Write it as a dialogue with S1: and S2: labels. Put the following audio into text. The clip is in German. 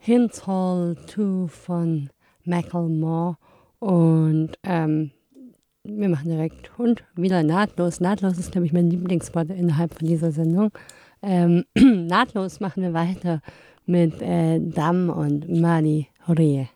S1: Hintall 2 von Macklemore. Und wir machen direkt und wieder nahtlos. Nahtlos ist, glaube ich, mein Lieblingswort innerhalb von dieser Sendung. Nahtlos machen wir weiter mit Dam und Mani Horie.